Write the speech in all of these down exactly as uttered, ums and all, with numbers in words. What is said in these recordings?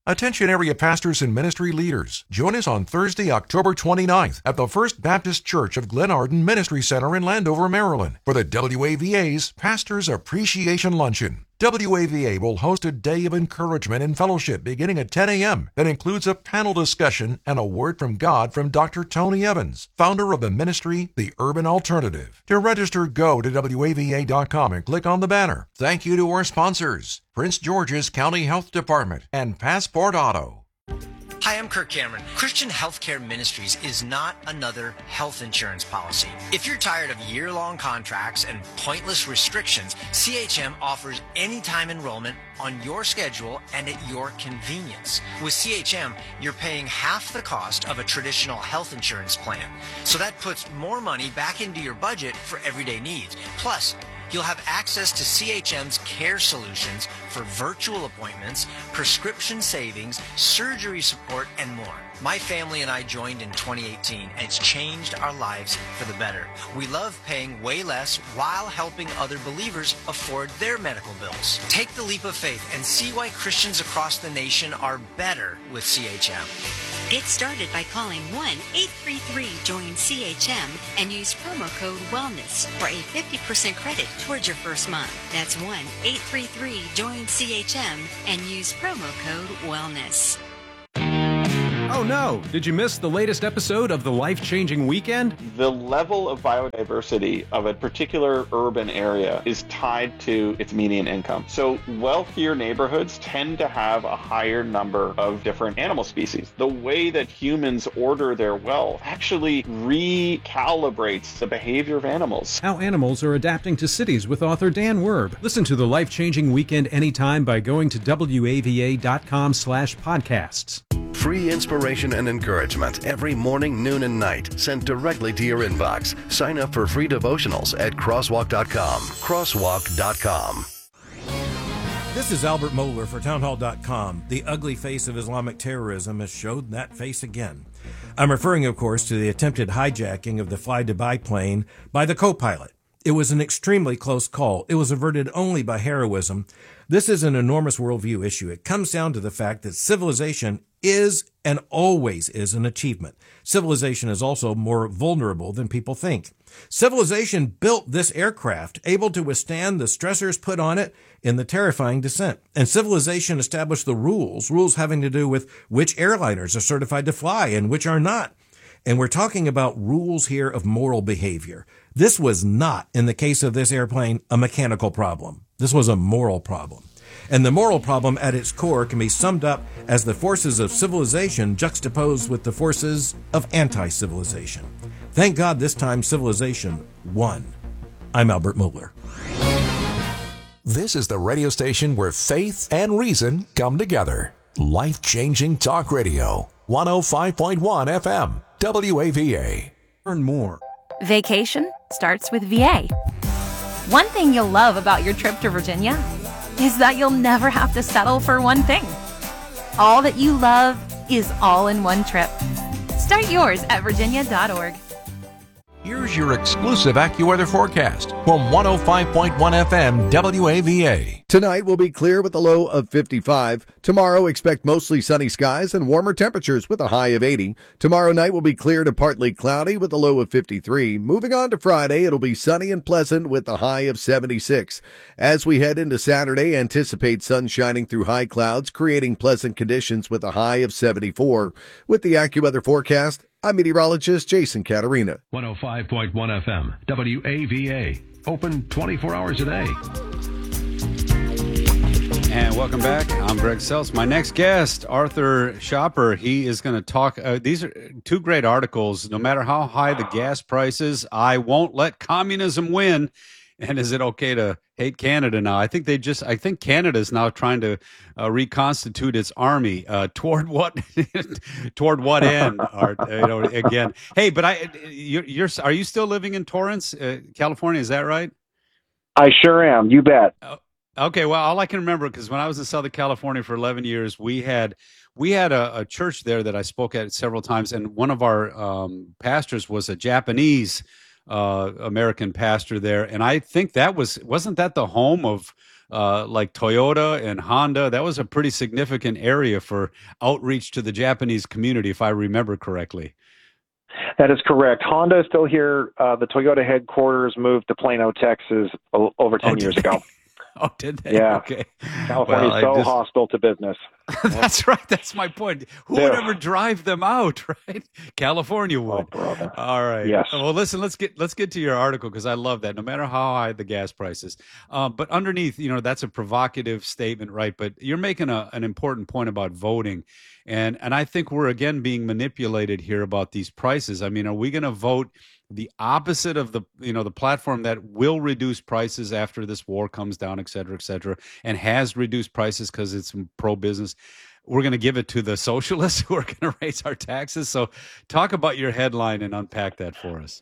Attention area pastors and ministry leaders. Join us on Thursday, October twenty-ninth at the First Baptist Church of Glen Arden Ministry Center in Landover, Maryland for the W A V A's Pastors Appreciation Luncheon. W A V A will host a day of encouragement and fellowship beginning at ten a.m. that includes a panel discussion and a word from God from Doctor Tony Evans, founder of the ministry The Urban Alternative. To register, go to W A V A dot com and click on the banner. Thank you to our sponsors, Prince George's County Health Department and Passport Auto. Hi, I'm Kirk Cameron. Christian Healthcare Ministries is not another health insurance policy. If you're tired of year-long contracts and pointless restrictions, C H M offers anytime enrollment on your schedule and at your convenience. With C H M, you're paying half the cost of a traditional health insurance plan. So that puts more money back into your budget for everyday needs. Plus, you'll have access to C H M's care solutions for virtual appointments, prescription savings, surgery support, and more. My family and I joined in twenty eighteen, and it's changed our lives for the better. We love paying way less while helping other believers afford their medical bills. Take the leap of faith and see why Christians across the nation are better with C H M. Get started by calling one eight three three join C H M and use promo code WELLNESS for a fifty percent credit towards your first month. That's one eight three three join C H M and use promo code WELLNESS. Oh no! Did you miss the latest episode of The Life-Changing Weekend? The level of biodiversity of a particular urban area is tied to its median income. So wealthier neighborhoods tend to have a higher number of different animal species. The way that humans order their wealth actually recalibrates the behavior of animals. How animals are adapting to cities with author Dan Werb. Listen to The Life-Changing Weekend anytime by going to W A V A dot com slash podcasts. Free inspiration and encouragement every morning, noon, and night sent directly to your inbox. Sign up for free devotionals at crosswalk dot com. crosswalk dot com. This is Albert Mohler for townhall dot com. The ugly face of Islamic terrorism has showed that face again. I'm referring, of course, to the attempted hijacking of the Fly Dubai plane by the co-pilot. It was an extremely close call. It was averted only by heroism. This is an enormous worldview issue. It comes down to the fact that civilization is and always is an achievement. Civilization is also more vulnerable than people think. Civilization built this aircraft, able to withstand the stressors put on it in the terrifying descent. And civilization established the rules, rules having to do with which airliners are certified to fly and which are not. And we're talking about rules here of moral behavior. This was not, in the case of this airplane, a mechanical problem. This was a moral problem. And the moral problem at its core can be summed up as the forces of civilization juxtaposed with the forces of anti-civilization. Thank God this time civilization won. I'm Albert Mohler. This is the radio station where faith and reason come together. Life-changing talk radio. one oh five point one F M. W A V A. Learn more. Vacation starts with V A. One thing you'll love about your trip to Virginia is that you'll never have to settle for one thing. All that you love is all in one trip. Start yours at virginia dot org. Here's your exclusive AccuWeather forecast from one oh five point one F M W A V A. Tonight will be clear with a low of fifty-five. Tomorrow, expect mostly sunny skies and warmer temperatures with a high of eighty. Tomorrow night will be clear to partly cloudy with a low of fifty-three. Moving on to Friday, it'll be sunny and pleasant with a high of seventy-six. As we head into Saturday, anticipate sun shining through high clouds, creating pleasant conditions with a high of seventy-four. With the AccuWeather forecast, I'm meteorologist Jason Caterina. one oh five point one F M, W A V A. Open twenty-four hours a day. And welcome back. I'm Greg Seltz. My next guest, Arthur Schapper, he is going to talk. Uh, these are two great articles. No matter how high the gas prices, I won't let communism win. And is it okay to hate Canada now? I think they just, I think Canada is now trying to uh, reconstitute its army uh, toward what, toward what end? Art, uh, you know, again, hey, but I, you're, you're, are you still living in Torrance, uh, California? Is that right? I sure am. You bet. Uh, okay. Well, all I can remember, because when I was in Southern California for eleven years, we had, we had a, a church there that I spoke at several times. And one of our um, pastors was a Japanese Uh, American pastor there, and I think that was wasn't that the home of uh, like Toyota and Honda. That was a pretty significant area for outreach to the Japanese community, if I remember correctly. That is correct. Honda is still here. Uh, the Toyota headquarters moved to Plano, Texas, o- over ten Oh, years did ago. Oh, did they? Yeah. Okay. California Well, is so I just- hostile to business. That's right. That's my point. Who Yeah. would ever drive them out, right? California would. brother. All right. Yes. Well, listen. Let's get let's get to your article because I love that. No matter how high the gas prices, um, but underneath, you know, that's a provocative statement, right? But you're making a, an important point about voting, and and I think we're again being manipulated here about these prices. I mean, are we going to vote the opposite of the you know the platform that will reduce prices after this war comes down, et cetera, et cetera, and has reduced prices because it's pro business? We're going to give it to the socialists who are going to raise our taxes. So talk about your headline and unpack that for us.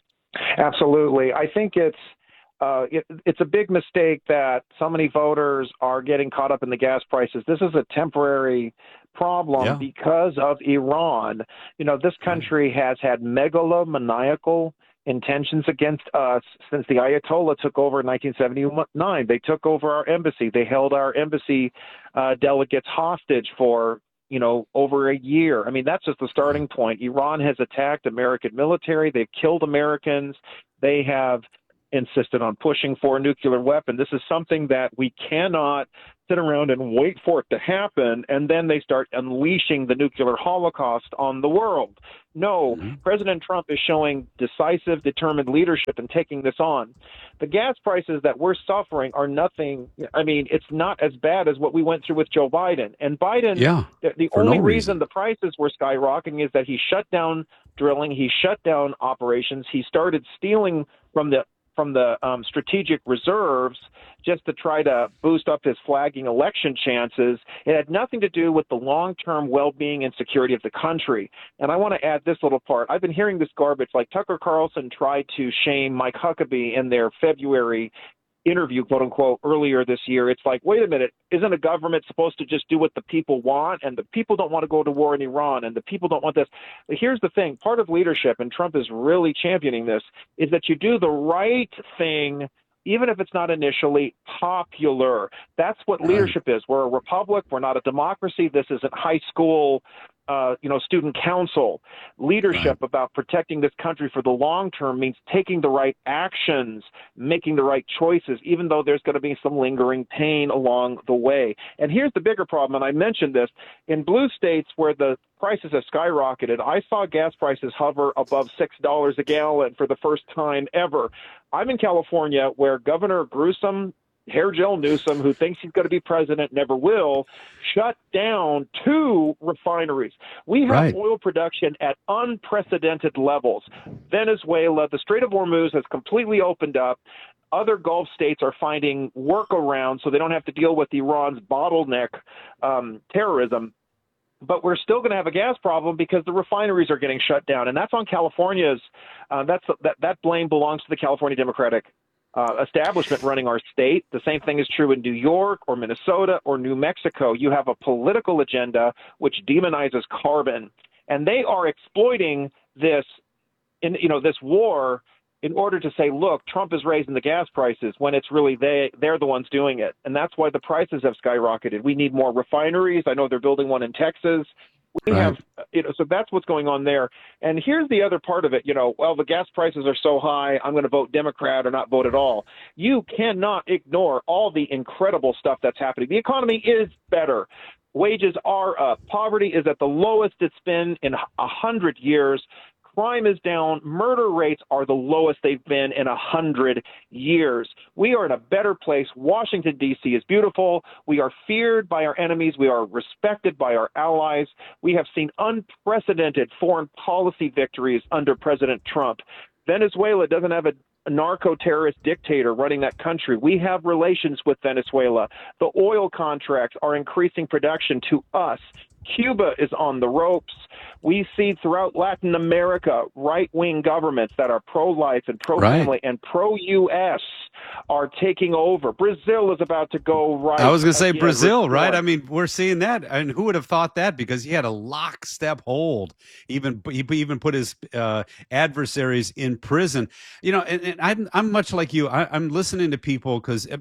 Absolutely. I think it's uh, it, it's a big mistake that so many voters are getting caught up in the gas prices. This is a temporary problem Yeah. because of Iran. You know, this country has had megalomaniacal intentions against us since the Ayatollah took over in nineteen seventy-nine. They took over our embassy. They held our embassy uh, delegates hostage for, you know, over a year. I mean, that's just the starting point. Iran has attacked American military. They've killed Americans. They have insisted on pushing for a nuclear weapon. This is something that we cannot sit around and wait for it to happen, and then they start unleashing the nuclear holocaust on the world. No, mm-hmm. President Trump is showing decisive, determined leadership in taking this on. The gas prices that we're suffering are nothing. I mean, it's not as bad as what we went through with Joe Biden. And Biden, yeah, the, the for only no reason. reason the prices were skyrocketing is that he shut down drilling, he shut down operations, he started stealing from the from the um, strategic reserves just to try to boost up his flagging election chances. It had nothing to do with the long-term well-being and security of the country. And I want to add this little part. I've been hearing this garbage, like Tucker Carlson tried to shame Mike Huckabee in their February interview, quote unquote, earlier this year. It's like, wait a minute, isn't a government supposed to just do what the people want? And the people don't want to go to war in Iran, and the people don't want this. But here's the thing. Part of leadership, and Trump is really championing this, is that you do the right thing even if it's not initially popular. That's what leadership is. We're a republic. We're not a democracy. This isn't high school Uh, you know, student council. Leadership right. about protecting this country for the long term means taking the right actions, making the right choices, even though there's going to be some lingering pain along the way. And here's the bigger problem, and I mentioned this. In blue states where the prices have skyrocketed, I saw gas prices hover above six dollars a gallon for the first time ever. I'm in California where Governor Newsom, Hair Gel Newsom, who thinks he's going to be president, never will, shut down two refineries. We have right. oil production at unprecedented levels. Venezuela, the Strait of Hormuz has completely opened up. Other Gulf states are finding workarounds so they don't have to deal with Iran's bottleneck um, terrorism. But we're still going to have a gas problem because the refineries are getting shut down. And that's on California's uh, – that's that, that blame belongs to the California Democratic Uh, establishment running our state. The same thing is true in New York or Minnesota or New Mexico. You have a political agenda which demonizes carbon, and they are exploiting this, in you know, this war in order to say, look, Trump is raising the gas prices when it's really they they're the ones doing it, and that's why the prices have skyrocketed. We need more refineries. I know they're building one in Texas. We right. have, you know, so that's what's going on there. And here's the other part of it. You know, well, the gas prices are so high, I'm going to vote Democrat or not vote at all. You cannot ignore all the incredible stuff that's happening. The economy is better. Wages are up. Poverty is at the lowest it's been in a hundred years. Crime is down. Murder rates are the lowest they've been in a hundred years. We are in a better place. Washington, D C is beautiful. We are feared by our enemies. We are respected by our allies. We have seen unprecedented foreign policy victories under President Trump. Venezuela doesn't have a a narco-terrorist dictator running that country. We have relations with Venezuela. The oil contracts are increasing production to us. Cuba is on the ropes. We see throughout Latin America right-wing governments that are pro-life and pro-family right. and pro-U S are taking over. Brazil is about to go right. I was going to say again. Brazil, right? I mean, we're seeing that. And who would have thought that? Because he had a lockstep hold. Even he even put his uh, adversaries in prison. You know, and, and I'm, I'm much like you. I, I'm listening to people because –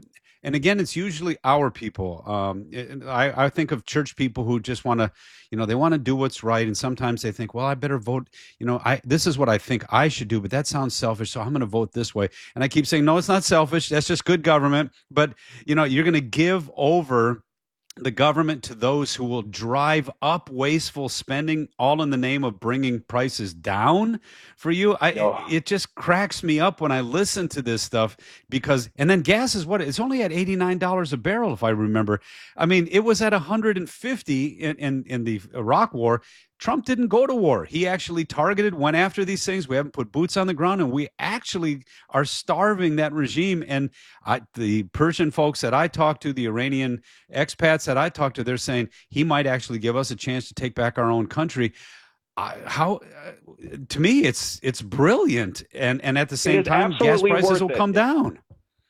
And again, it's usually our people. Um, I, I think of church people who just want to, you know, they want to do what's right. And sometimes they think, well, I better vote. You know, I this is what I think I should do, but that sounds selfish. So I'm going to vote this way. And I keep saying, no, it's not selfish. That's just good government. But, you know, you're going to give over the government to those who will drive up wasteful spending, all in the name of bringing prices down for you. I, Oh. it just cracks me up when I listen to this stuff because, and then gas is what, it's only at eighty-nine dollars a barrel, if I remember. I mean, it was at one hundred fifty in, in, in the Iraq war. Trump didn't go to war. He actually targeted, went after these things. We haven't put boots on the ground, and we actually are starving that regime. And I, the Persian folks that I talked to, the Iranian expats that I talked to, they're saying he might actually give us a chance to take back our own country. Uh, how, uh, to me, it's it's brilliant. And, and at the same time, gas prices will come down.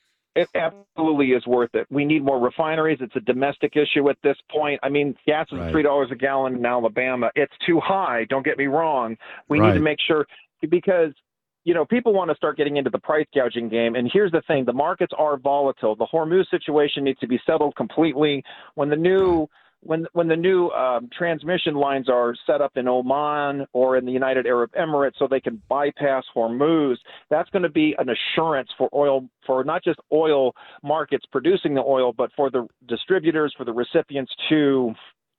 It absolutely is worth it. We need more refineries. It's a domestic issue at this point. I mean, gas is Right. three dollars a gallon in Alabama. It's too high. Don't get me wrong. We Right. need to make sure because, you know, people want to start getting into the price gouging game. And here's the thing. The markets are volatile. The Hormuz situation needs to be settled completely. When the new when when the new um, transmission lines are set up in Oman or in the United Arab Emirates so they can bypass Hormuz, that's going to be an assurance for oil, for not just oil markets producing the oil, but for the distributors, for the recipients to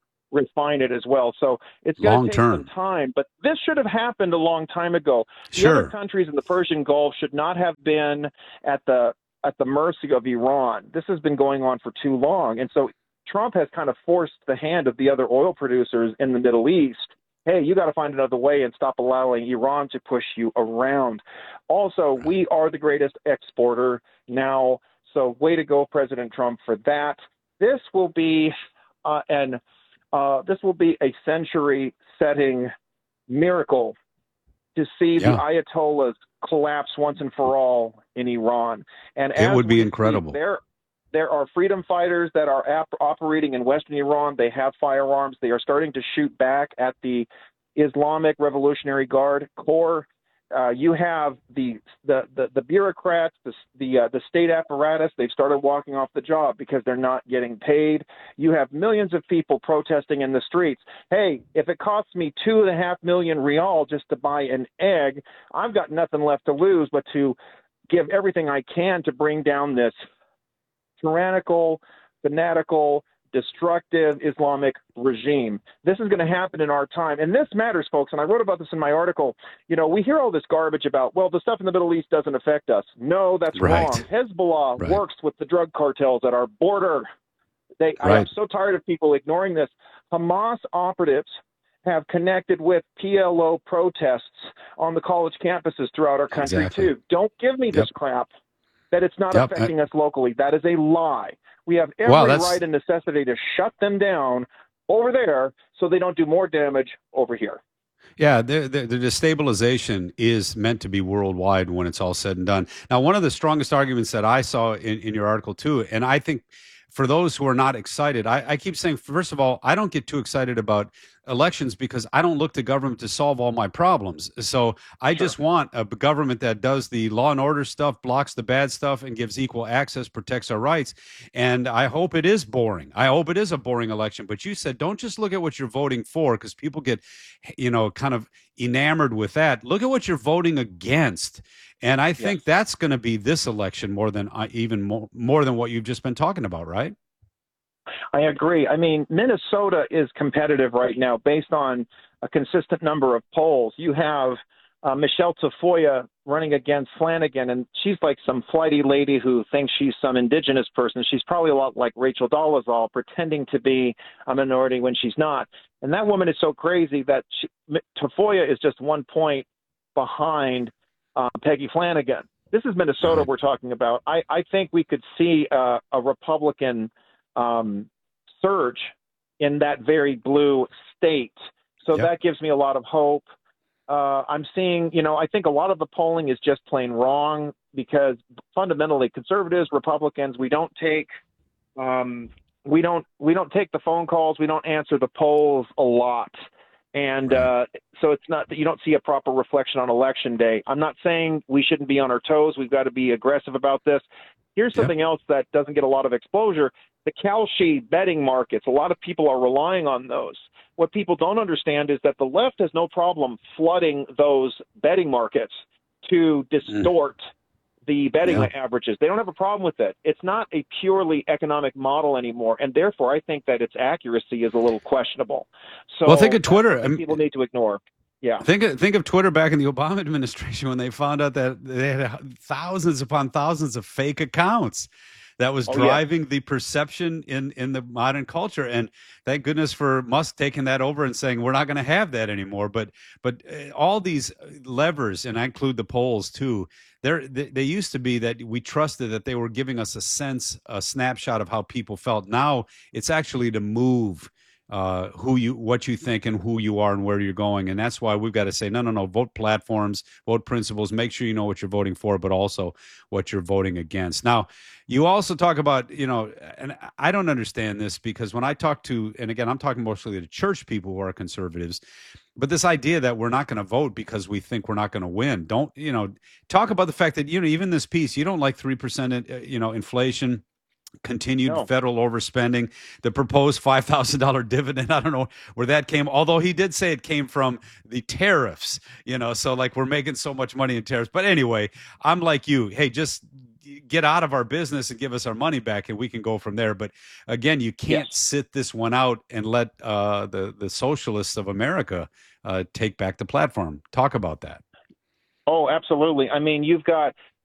refine it as well. So it's going to take Long-term. some time, but this should have happened a long time ago. The Sure. other countries in the Persian Gulf should not have been at the at the mercy of Iran. This has been going on for too long. And so Trump has kind of forced the hand of the other oil producers in the Middle East. Hey, you got to find another way and stop allowing Iran to push you around. Also, we are the greatest exporter now. So way to go, President Trump, for that. This will be uh, an uh, this will be a century-setting miracle to see Yeah. the Ayatollahs collapse once and for all in Iran. And It as would be we incredible. speak, there, there are freedom fighters that are ap- operating in Western Iran. They have firearms. They are starting to shoot back at the Islamic Revolutionary Guard Corps. Uh, you have the the the, the bureaucrats, the the, uh, the state apparatus. They've started walking off the job because they're not getting paid. You have millions of people protesting in the streets. Hey, if it costs me two and a half million rial just to buy an egg, I've got nothing left to lose but to give everything I can to bring down this tyrannical, fanatical, destructive Islamic regime. This is going to happen in our time. And this matters, folks. And I wrote about this in my article. You know, we hear all this garbage about, well, the stuff in the Middle East doesn't affect us. No, that's Right. wrong. Hezbollah Right. works with the drug cartels at our border. They, I am Right. so tired of people ignoring this. Hamas operatives have connected with P L O protests on the college campuses throughout our country, Exactly. too. Don't give me this Yep. crap that it's not Yep. affecting us locally. That is a lie. We have every Wow, that's- right and necessity to shut them down over there so they don't do more damage over here. Yeah, the, the, the destabilization is meant to be worldwide when it's all said and done. Now, one of the strongest arguments that I saw in, in your article, too, and I think for those who are not excited, I, I keep saying, first of all, I don't get too excited about elections because I don't look to government to solve all my problems. So I just want a government that does the law and order stuff, blocks the bad stuff, and gives equal access, protects our rights. And I hope it is boring. I hope it is a boring election. But you said don't just look at what you're voting for because people get, you know, kind of enamored with that. Look at what you're voting against. And I think Yes. that's going to be this election more than uh, even more, more than what you've just been talking about, right? I agree. I mean, Minnesota is competitive right now based on a consistent number of polls. You have uh, Michelle Tafoya running against Flanagan, and she's like some flighty lady who thinks she's some indigenous person. She's probably a lot like Rachel Dolezal, pretending to be a minority when she's not. And that woman is so crazy that she, Tafoya is just one point behind uh, Peggy Flanagan. This is Minnesota we're talking about. I, I think we could see uh, a Republican um, surge in that very blue state. So Yep. that gives me a lot of hope. Uh, I'm seeing, you know, I think a lot of the polling is just plain wrong because fundamentally conservatives, Republicans, we don't take, um, we don't, we don't take the phone calls. We don't answer the polls a lot. And uh, so it's not that you don't see a proper reflection on election day. I'm not saying we shouldn't be on our toes. We've got to be aggressive about this. Here's something yep. else that doesn't get a lot of exposure. The Kalshi betting markets, a lot of people are relying on those. What people don't understand is that the left has no problem flooding those betting markets to distort mm. the betting yeah. averages. They don't have a problem with it. It's not a purely economic model anymore, and therefore I think that its accuracy is a little questionable. So well, think of Twitter. People need to ignore. Yeah. Think of, think of Twitter back in the Obama administration when they found out that they had thousands upon thousands of fake accounts. That was driving oh, yeah. the perception in, in the modern culture. And thank goodness for Musk taking that over and saying, we're not going to have that anymore. But but uh, all these levers, and I include the polls too, they they used to be that we trusted that they were giving us a sense, a snapshot of how people felt. Now it's actually to move uh, who you, what you think and who you are and where you're going. And that's why we've got to say, no, no, no, vote platforms, vote principles, make sure you know what you're voting for, but also what you're voting against. Now, you also talk about, you know, and I don't understand this because when I talk to, and again, I'm talking mostly to church people who are conservatives, but this idea that we're not going to vote because we think we're not going to win. Don't, you know, talk about the fact that, you know, even this piece, you don't like three percent, you know, inflation, continued no. federal overspending, the proposed five thousand dollars dividend. I don't know where that came, although he did say it came from the tariffs, you know, so like we're making so much money in tariffs. But anyway, I'm like you. Hey, just get out of our business and give us our money back and we can go from there. But again, you can't yes. sit this one out and let uh, the, the socialists of America uh, take back the platform. Talk about that. Oh, absolutely. I mean, you've got